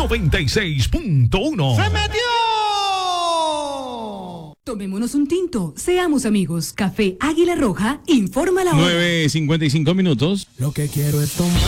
96.1. ¡Se metió! Tomémonos un tinto, seamos amigos. Café Águila Roja, informa la hora. 9:55. Lo que quiero es tomar.